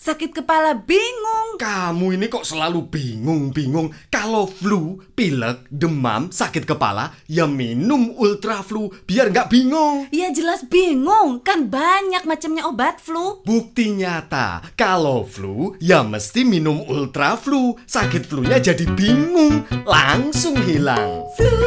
sakit kepala bingung. Kamu ini kok selalu bingung-bingung. Kalau flu, pilek, demam, sakit kepala, ya minum Ultra Flu biar nggak bingung. Ya jelas bingung, kan banyak macamnya obat flu. Bukti nyata, kalau flu, ya mesti minum Ultra Flu. Sakit flunya jadi bingung, langsung hilang. Flu